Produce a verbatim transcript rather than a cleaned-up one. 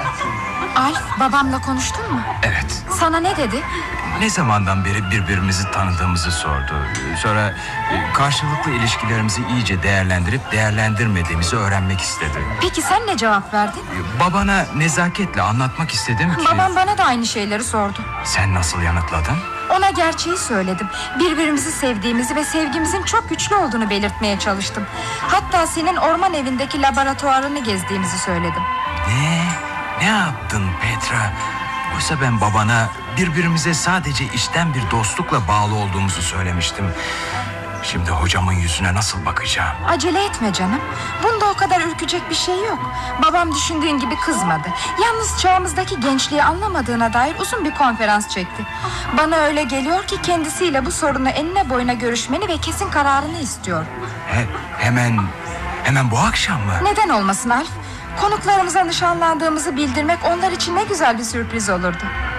Alf, babamla konuştun mu? Evet. Sana ne dedi? Ne zamandan beri birbirimizi tanıdığımızı sordu. Sonra karşılıklı ilişkilerimizi iyice değerlendirip değerlendirmediğimizi öğrenmek istedi. Peki sen ne cevap verdin? Babana nezaketle anlatmak istedim ki... Babam bana da aynı şeyleri sordu. Sen nasıl yanıtladın? Ona gerçeği söyledim. Birbirimizi sevdiğimizi ve sevgimizin çok güçlü olduğunu belirtmeye çalıştım. Hatta senin orman evindeki laboratuvarını gezdiğimizi söyledim. Ne? Ne yaptın Petra? Oysa ben babana birbirimize sadece içten bir dostlukla bağlı olduğumuzu söylemiştim. Şimdi hocamın yüzüne nasıl bakacağım? Acele etme canım. Bunda o kadar ürkecek bir şey yok. Babam düşündüğün gibi kızmadı. Yalnız çağımızdaki gençliği anlamadığına dair uzun bir konferans çekti. Bana öyle geliyor ki kendisiyle bu sorunu enine boyuna görüşmeni ve kesin kararını istiyor. He, hemen, hemen bu akşam mı? Neden olmasın Alf? Konuklarımıza nişanlandığımızı bildirmek onlar için ne güzel bir sürpriz olurdu.